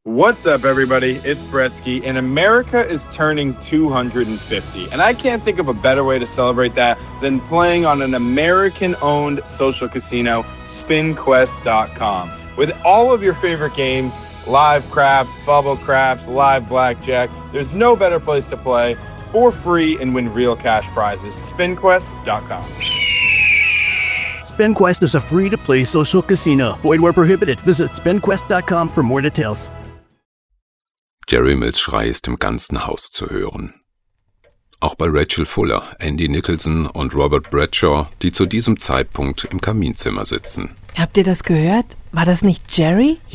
What's up, everybody? It's Bretsky, and America is turning 250. And I can't think of a better way to celebrate that than playing on an American-owned social casino, SpinQuest.com. With all of your favorite games, live craps, bubble craps, live blackjack, there's no better place to play for free and win real cash prizes. SpinQuest.com. SpinQuest is a free-to-play social casino. Void where prohibited. Visit SpinQuest.com for more details. Jerry Mills Schrei ist im ganzen Haus zu hören. Auch bei Rachel Fuller, Andy Nicholson und Robert Bradshaw, die zu diesem Zeitpunkt im Kaminzimmer sitzen. Habt ihr das gehört? War das nicht Jerry?